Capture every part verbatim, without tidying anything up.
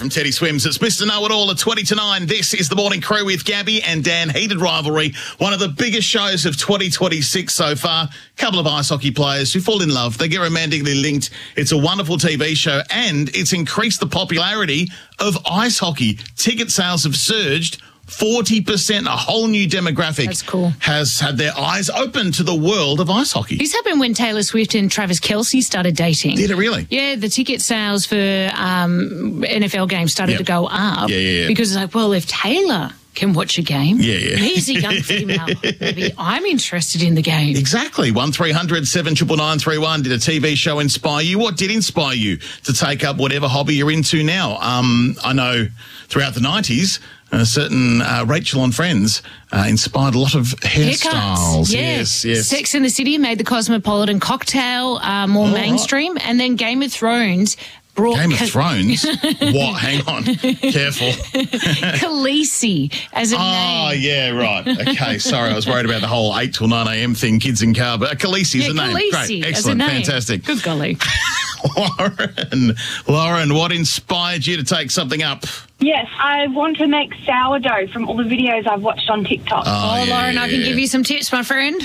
from Teddy Swims. It's Mister Know-It-All at twenty to nine. This is the Morning Crew with Gabby and Dan. Heated rivalry. One of the biggest shows of twenty twenty-six so far. A couple of ice hockey players who fall in love. They get romantically linked. It's a wonderful T V show and it's increased the popularity of ice hockey. Ticket sales have surged forty percent. A whole new demographic That's cool. has had their eyes open to the world of ice hockey. This happened when Taylor Swift and Travis Kelce started dating. Did it really? Yeah, the ticket sales for um, N F L games started Yep. to go up. Yeah, yeah, yeah. Because it's like, well, if Taylor can watch a game, Yeah, yeah. he's a young female. Maybe I'm interested in the game. Exactly. one three hundred seven nine nine three one. Did a T V show inspire you? What did inspire you to take up whatever hobby you're into now? Um, I know throughout the nineties, a certain uh, Rachel on Friends uh, inspired a lot of hairstyles. Haircuts, yeah. Yes, yes. Sex and the City made the Cosmopolitan cocktail uh, more Oh, mainstream, and then Game of Thrones brought Game of Ka- Thrones? What? Hang on. Careful. Khaleesi as a Oh, name. yeah, right. Okay, sorry. I was worried about the whole eight till nine a.m. thing, kids in car, but Khaleesi is Yeah, a name. Khaleesi Great. as a Excellent. name. Fantastic. Good golly. Lauren, Lauren, what inspired you to take something up? Yes, I want to make sourdough from all the videos I've watched on TikTok. Oh, yeah, Lauren, I can yeah. give you some tips, my friend.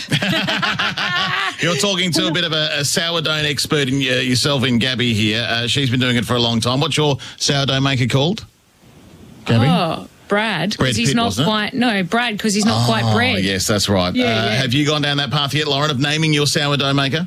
You're talking to a bit of a, a sourdough expert in uh, yourself in Gabby here. Uh, she's been doing it for a long time. What's your sourdough maker called? Gabby? Oh, Brad, Brad because he's Pitt, not wasn't it? quite. No, Brad, because he's not quite Oh, bred. yes, that's right. Yeah, uh, yeah. Have you gone down that path yet, Lauren, of naming your sourdough maker?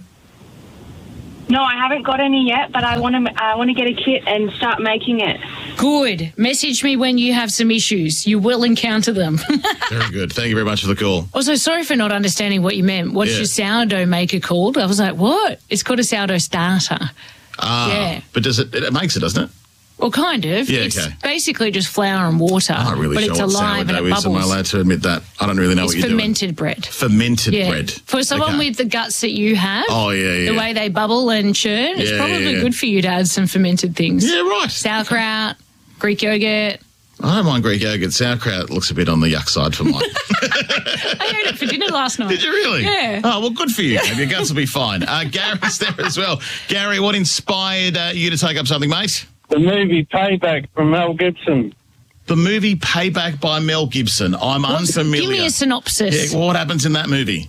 No, I haven't got any yet, but I want to. I want to get a kit and start making it. Good. Message me when you have some issues. You will encounter them. Very good. Thank you very much for the call. Also, sorry for not understanding what you meant. What's Yeah. your sourdough maker called? I was like, what? It's called a sourdough starter. Ah, Yeah. But does it, it makes it, doesn't it? Well, kind of. Yeah, it's okay. basically just flour and water. I'm not really but sure it's what alive and sourdough it is. Am I bubbles. allowed to admit that? I don't really know It's what you're fermented bread. doing. Fermented Yeah. bread. For someone Okay. with the guts that you have, Oh, yeah, yeah. the way they bubble and churn, it's Yeah, probably yeah, yeah. good for you to add some fermented things. Yeah, right. Sauerkraut, Greek yogurt. I don't mind Greek yogurt. Sauerkraut looks a bit on the yuck side for mine. I ate it for dinner last night. Did you really? Yeah. Oh, well, good for you. Maybe your guts will be fine. Uh, Gary's there as well. Gary, what inspired uh, you to take up something, mate? The movie Payback from Mel Gibson. The movie Payback by Mel Gibson. I'm What's- unfamiliar. Give me a synopsis. Yeah, what happens in that movie?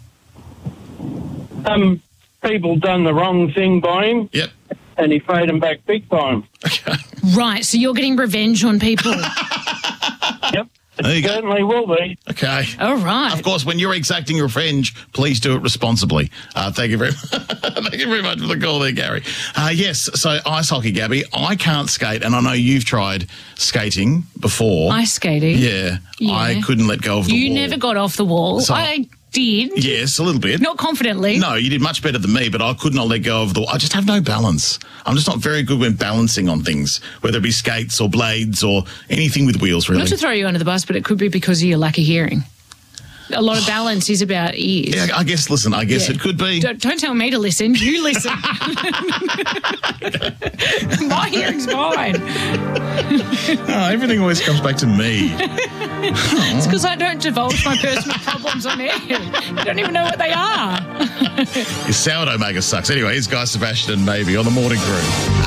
Um, people done the wrong thing by him, Yep. and he paid them back big time. Okay. Right, so you're getting revenge on people. Yep, There you it go. certainly will be. Okay. All right. Of course, when you're exacting revenge, please do it responsibly. Uh, thank you very thank you very much for the call there, Gary. Uh, yes, so ice hockey, Gabby. I can't skate, and I know you've tried skating before. Ice skating. Yeah, Yeah. I couldn't let go of the You wall. never got off the wall. So- I did. Yes, a little bit. Not confidently. No, you did much better than me, but I could not let go of the. I just have no balance. I'm just not very good when balancing on things, whether it be skates or blades or anything with wheels, really. Not to throw you under the bus, but it could be because of your lack of hearing. A lot of balance is about ears. Yeah, I guess. Listen, I guess Yeah. it could be. Don't, don't tell me to listen. You listen. My hearing's fine. Oh, everything always comes back to me. It's because I don't divulge my personal problems on air. You don't even know what they are. Your sourdough maker sucks. Anyway, here's Guy Sebastian and Maybe on the Morning Crew.